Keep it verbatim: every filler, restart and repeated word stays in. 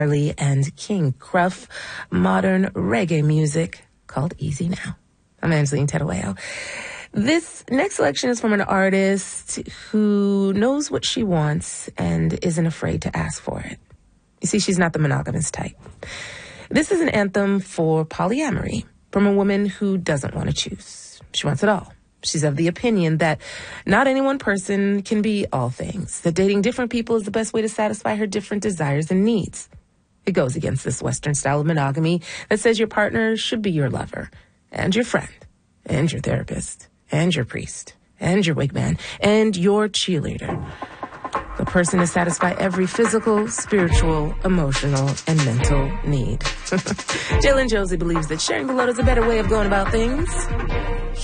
Marley and King Cruff, modern reggae music called Easy Now. I'm Angeline Terueo. This next selection is from an artist who knows what she wants and isn't afraid to ask for it. You see, she's not the monogamous type. This is an anthem for polyamory from a woman who doesn't want to choose. She wants it all. She's of the opinion that not any one person can be all things, that dating different people is the best way to satisfy her different desires and needs. It goes against this Western style of monogamy that says your partner should be your lover and your friend and your therapist and your priest and your wigman and your cheerleader. The person to satisfy every physical, spiritual, emotional, and mental need. Jalen Josie believes that sharing the load is a better way of going about things.